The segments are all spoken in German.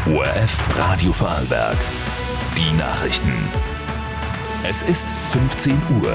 ORF Radio Vorarlberg. Die Nachrichten. Es ist 15 Uhr.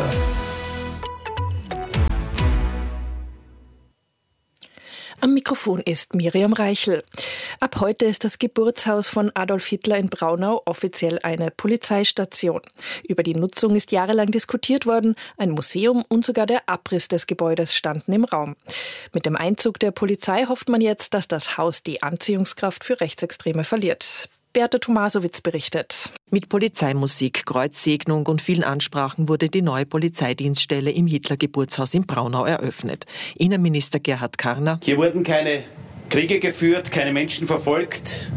Am Mikrofon ist Miriam Reichel. Ab heute ist das Geburtshaus von Adolf Hitler in Braunau offiziell eine Polizeistation. Über die Nutzung ist jahrelang diskutiert worden. Ein Museum und sogar der Abriss des Gebäudes standen im Raum. Mit dem Einzug der Polizei hofft man jetzt, dass das Haus die Anziehungskraft für Rechtsextreme verliert. Beate Tomasowitz berichtet. Mit Polizeimusik, Kreuzsegnung und vielen Ansprachen wurde die neue Polizeidienststelle im Hitler-Geburtshaus in Braunau eröffnet. Innenminister Gerhard Karner: Hier wurden keine Kriege geführt, keine Menschen verfolgt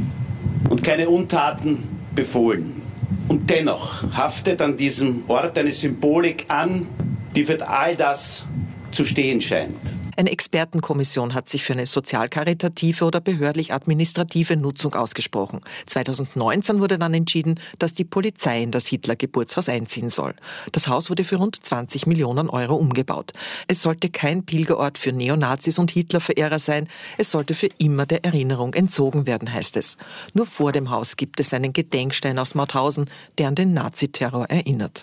und keine Untaten befohlen. Und dennoch haftet an diesem Ort eine Symbolik an, die für all das zu stehen scheint. Eine Expertenkommission hat sich für eine sozial-karitative oder behördlich-administrative Nutzung ausgesprochen. 2019 wurde dann entschieden, dass die Polizei in das Hitler-Geburtshaus einziehen soll. Das Haus wurde für rund 20 Millionen Euro umgebaut. Es sollte kein Pilgerort für Neonazis und Hitlerverehrer sein. Es sollte für immer der Erinnerung entzogen werden, heißt es. Nur vor dem Haus gibt es einen Gedenkstein aus Mauthausen, der an den Naziterror erinnert.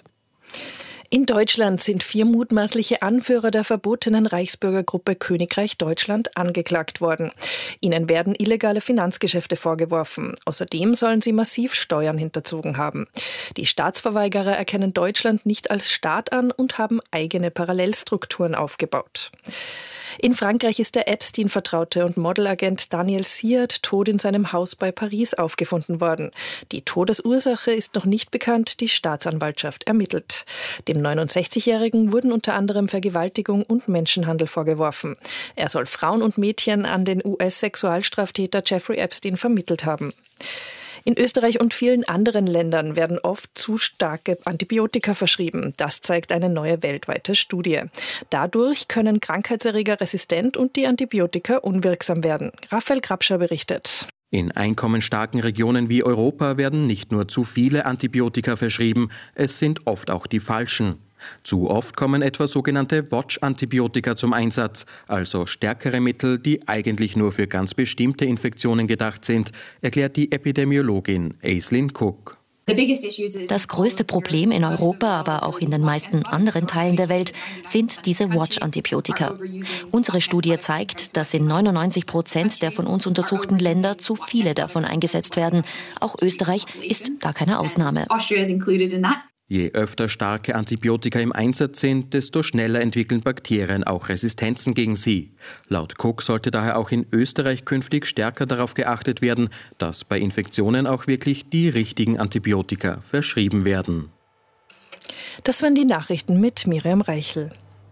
In Deutschland sind 4 mutmaßliche Anführer der verbotenen Reichsbürgergruppe Königreich Deutschland angeklagt worden. Ihnen werden illegale Finanzgeschäfte vorgeworfen. Außerdem sollen sie massiv Steuern hinterzogen haben. Die Staatsverweigerer erkennen Deutschland nicht als Staat an und haben eigene Parallelstrukturen aufgebaut. In Frankreich ist der Epstein-Vertraute und Modelagent Daniel Siard tot in seinem Haus bei Paris aufgefunden worden. Die Todesursache ist noch nicht bekannt, die Staatsanwaltschaft ermittelt. Dem 69-Jährigen wurden unter anderem Vergewaltigung und Menschenhandel vorgeworfen. Er soll Frauen und Mädchen an den US-Sexualstraftäter Jeffrey Epstein vermittelt haben. In Österreich und vielen anderen Ländern werden oft zu starke Antibiotika verschrieben. Das zeigt eine neue weltweite Studie. Dadurch können Krankheitserreger resistent und die Antibiotika unwirksam werden. Raphael Grabscher berichtet. In einkommensstarken Regionen wie Europa werden nicht nur zu viele Antibiotika verschrieben, es sind oft auch die falschen. Zu oft kommen etwa sogenannte Watch-Antibiotika zum Einsatz, also stärkere Mittel, die eigentlich nur für ganz bestimmte Infektionen gedacht sind, erklärt die Epidemiologin Aislinn Cook. Das größte Problem in Europa, aber auch in den meisten anderen Teilen der Welt, sind diese Watch-Antibiotika. Unsere Studie zeigt, dass in 99% der von uns untersuchten Länder zu viele davon eingesetzt werden. Auch Österreich ist da keine Ausnahme. Je öfter starke Antibiotika im Einsatz sind, desto schneller entwickeln Bakterien auch Resistenzen gegen sie. Laut Cook sollte daher auch in Österreich künftig stärker darauf geachtet werden, dass bei Infektionen auch wirklich die richtigen Antibiotika verschrieben werden. Das waren die Nachrichten mit Miriam Reichel.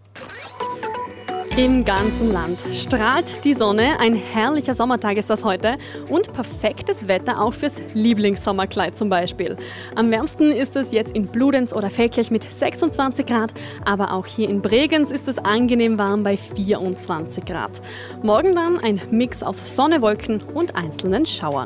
Im ganzen Land strahlt die Sonne, ein herrlicher Sommertag ist das heute und perfektes Wetter auch fürs Lieblingssommerkleid zum Beispiel. Am wärmsten ist es jetzt in Bludenz oder Feldkirch mit 26 Grad, aber auch hier in Bregenz ist es angenehm warm bei 24 Grad. Morgen dann ein Mix aus Sonne, Wolken und einzelnen Schauern.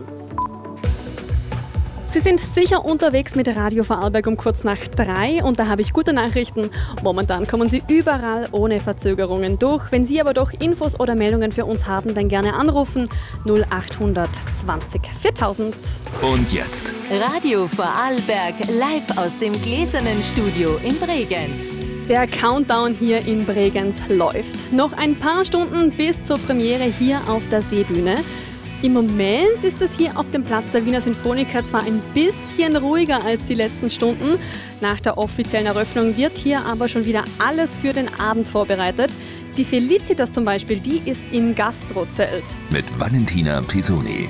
Sie sind sicher unterwegs mit Radio Vorarlberg um kurz nach 3 und da habe ich gute Nachrichten. Momentan kommen Sie überall ohne Verzögerungen durch. Wenn Sie aber doch Infos oder Meldungen für uns haben, dann gerne anrufen 0800 20 4000. Und jetzt Radio Vorarlberg live aus dem gläsernen Studio in Bregenz. Der Countdown hier in Bregenz läuft. Noch ein paar Stunden bis zur Premiere hier auf der Seebühne. Im Moment ist es hier auf dem Platz der Wiener Sinfoniker zwar ein bisschen ruhiger als die letzten Stunden. Nach der offiziellen Eröffnung wird hier aber schon wieder alles für den Abend vorbereitet. Die Felicitas zum Beispiel, die ist im Gastrozelt. mit Valentina Pisoni.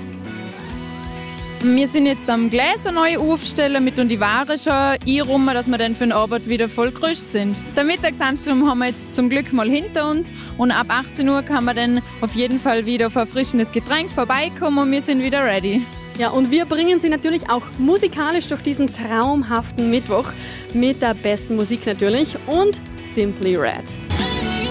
Wir sind jetzt am Gläser neu aufstellen mit und die Ware schon einräumen, dass wir dann für den Abend wieder voll gerüstet sind. Der Mittagsanstrengung haben wir jetzt zum Glück mal hinter uns und ab 18 Uhr kann man dann auf jeden Fall wieder auf ein erfrischendes Getränk vorbeikommen und wir sind wieder ready. Ja, und wir bringen Sie natürlich auch musikalisch durch diesen traumhaften Mittwoch mit der besten Musik natürlich und Simply Red.